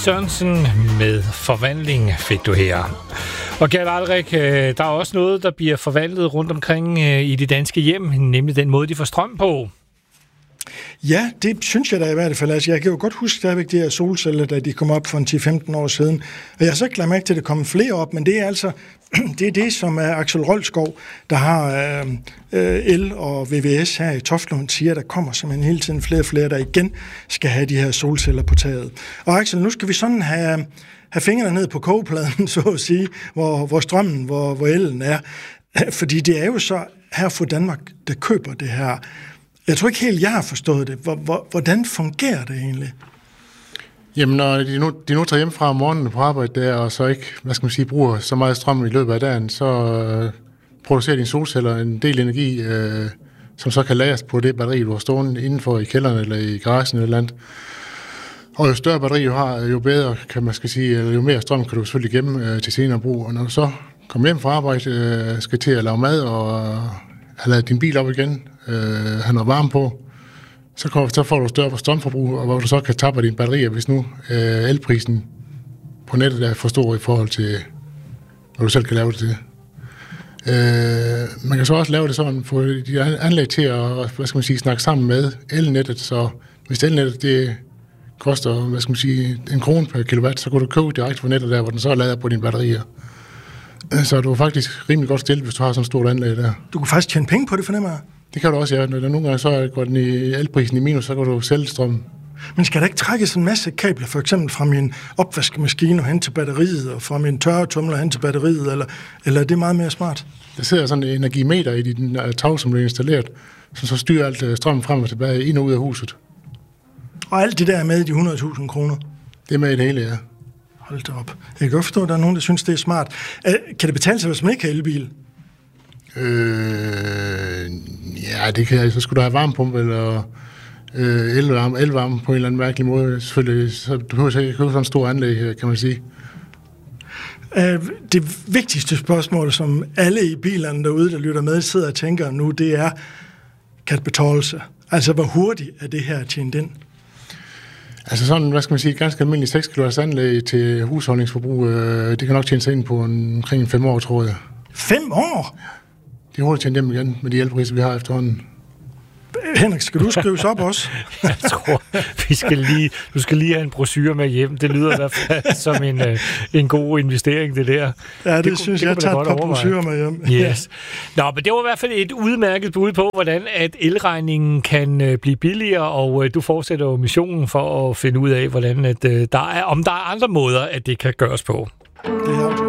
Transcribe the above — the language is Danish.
Sørensen med Forvandling fik du her. Og Gert Aldrik, der er også noget, der bliver forvandlet rundt omkring i de danske hjem, nemlig den måde, de får strøm på. Ja, det synes jeg da i hvert fald. Altså, jeg kan jo godt huske stadigvæk de her solceller, da de kom op for 10-15 år siden. Og jeg har så ikke lagt mærke til, at der kommer flere op, men det er altså det, som er Axel Rolskov, der har el og VVS her i Toftlund, siger, der kommer simpelthen hele tiden flere og flere, der igen skal have de her solceller på taget. Og Axel, nu skal vi sådan have fingrene ned på kogepladen, så at sige, hvor strømmen, hvor elen er. Fordi det er jo så her for Danmark, der køber det her. Jeg tror ikke helt, jeg har forstået det. Hvordan fungerer det egentlig? Jamen, når de nu tager hjem fra morgenen på arbejde der, og så ikke, bruger så meget strøm i løbet af dagen, så producerer de solceller en del energi, som så kan lagres på det batteri, du har stående indenfor i kælderen eller i garagen eller andet. Og jo større batteri du har, jo bedre, eller jo mere strøm kan du selvfølgelig gemme til senere brug. Og når du så kommer hjem fra arbejde, skal til at lave mad og have lavet din bil op igen, have noget varme på, så får du større strømforbrug, og hvor du så kan tappe dine batterier, hvis nu elprisen på nettet er for stor i forhold til, hvad du selv kan lave det til. Man kan så også lave det sådan, få de anlæg til at snakke sammen med elnettet, så hvis elnettet det koster 1 krone per kilowatt, så kan du købe direkte på nettet der, hvor den så er ladet på dine batterier. Så du er faktisk rimelig godt stillet, hvis du har sådan et stort anlæg der. Du kan faktisk tjene penge på det, fornemmer jeg. Det kan du også, ja. Når nogle gange så går den i elprisen i minus, så kan du sælge strøm. Men skal der ikke trækkes en masse kabler, for eksempel fra min opvaskemaskine og hen til batteriet, og fra min tørretumler hen til batteriet, eller er det meget mere smart? Der sidder sådan en energimeter i din tag, som bliver installeret, som så styrer alt strømmen frem og tilbage ind og ud af huset. Og alt det der er med i de 100.000 kroner? Det er med i det hele, ja. Hold da op. Jeg kan godt forstå, at der er nogen, der synes, det er smart. Kan det betale sig, hvis man ikke har elbil? Ja, det kan jeg. Så skulle du have varmepumpe eller elvarme på en eller anden mærkelig måde. Selvfølgelig, så du behøver ikke købe sådan en stor anlæg, kan man sige. Det vigtigste spørgsmål, som alle i bilerne derude, der lytter med, sidder og tænker nu, det er, kan det betale sig? Altså, hvor hurtigt er det her tjent ind? Altså sådan, ganske almindelig 6 kW anlæg til husholdningsforbrug, det kan nok tjene sig ind på omkring 5 år, tror jeg. 5 år? Det er hurtigt tjent hjem igen med de elpriser, vi har efterhånden. Henrik, skal du skrives op også? Jeg tror, du skal lige have en brochure med hjem. Det lyder i hvert fald som en god investering, det der. Ja, det synes jeg tager et par brochurer med hjem. Yes. Nå, men det var i hvert fald et udmærket bud på, hvordan at elregningen kan blive billigere, og du fortsætter jo missionen for at finde ud af, hvordan om der er andre måder, at det kan gøres på. Det er